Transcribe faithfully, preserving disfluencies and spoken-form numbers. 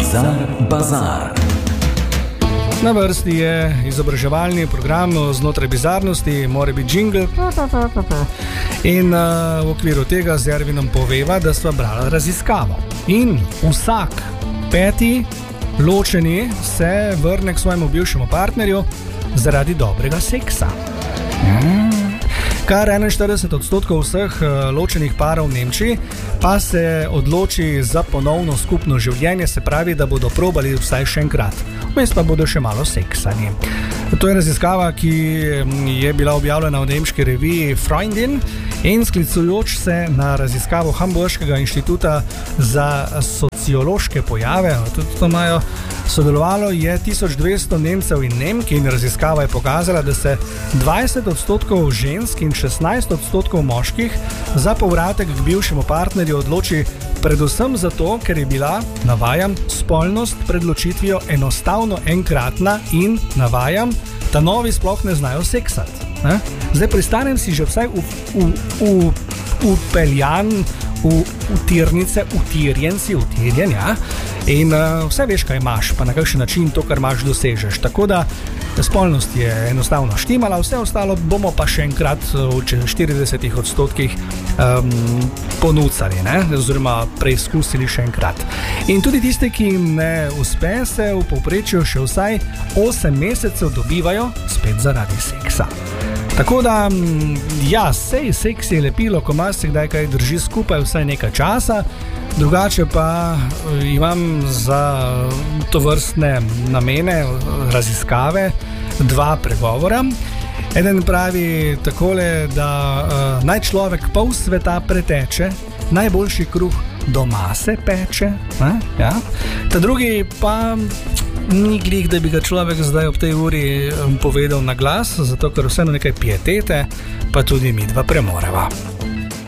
Bizar Bazar. Na vrsti je izobraževalni program znotraj bizarnosti, mora biti jingle. In uh, v okviru tega z Ervinom poveva, da sva brala raziskavo. In vsak peti ločeni se vrne k svojemu bivšemu partnerju zaradi dobrega seksa. Mm. Kar enainštirideset odstotkov vseh ločenih parov v Nemčiji pa se odloči za ponovno skupno življenje, se pravi, da bodo probali vsaj še enkrat. Vmes pa bodo še malo seksani. To je raziskava, ki je bila objavljena v nemški reviji Freundin in sklicujoč se na raziskavo Hamburškega inštituta za sociološke pojave, tudi to imajo, sodelovalo je tisoč dvesto Nemcev in Nemk in raziskava je pokazala, da se dvajset odstotkov žensk in šestnajst odstotkov moških za povratek k bivšemu partnerju odloči predvsem zato, ker je bila, navajam, spolnost pred ločitvijo enostavno enkratna in, navajam, ta novi sploh ne znajo seksati. Ne? Zdaj pri starem si že vsaj upeljan v utirnice, utirjen si, utirjen, ja, in uh, vse veš, kaj imaš, pa na kakšen način to, kar imaš, dosežeš. Tako da spolnost je enostavno štimala, vse ostalo bomo pa še enkrat v štiridesetih odstotkih um, ponucali, ne? Oziroma preizkusili še enkrat. In tudi tiste, ki jim ne uspe, se v povprečju še vsaj osem mesecev dobivajo spet zaradi seksa. Tako da, ja, sej seks je lepilo, ko marsikdaj kaj drži skupaj vsaj nekaj časa, drugače pa imam za to vrstne namene, raziskave, dva pregovora. Eden pravi takole, da uh, naj človek pol sveta preteče, najboljši kruh doma se peče, ne? Ja. Ta drugi pa ni glih, da bi ga človek zdaj ob tej uri povedal na glas, zato ker vseeno nekaj pietete, pa tudi mi dva premoreva.